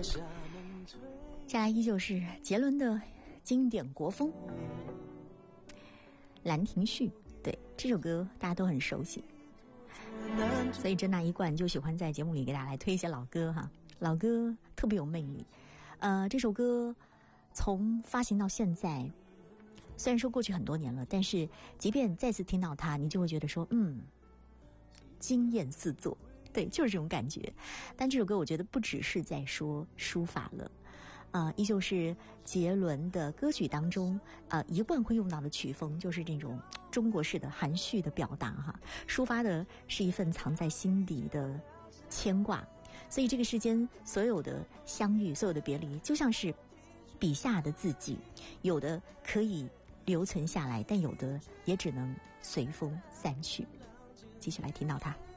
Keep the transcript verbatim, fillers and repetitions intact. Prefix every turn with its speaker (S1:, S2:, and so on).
S1: 接下来依旧是杰伦的经典国风《兰亭序》，对，这首歌大家都很熟悉，所以真那一贯就喜欢在节目里给大家来推一些老歌哈，老歌特别有魅力。呃，这首歌从发行到现在，虽然说过去很多年了，但是即便再次听到它，你就会觉得说，嗯，惊艳四座。对，就是这种感觉。但这首歌我觉得不只是在说书法了，啊、呃，依旧是杰伦的歌曲当中啊、呃、一贯会用到的曲风，就是这种中国式的含蓄的表达哈，抒发的是一份藏在心底的牵挂。所以这个世间所有的相遇，所有的别离，就像是笔下的字迹，有的可以留存下来，但有的也只能随风散去。继续来听到它。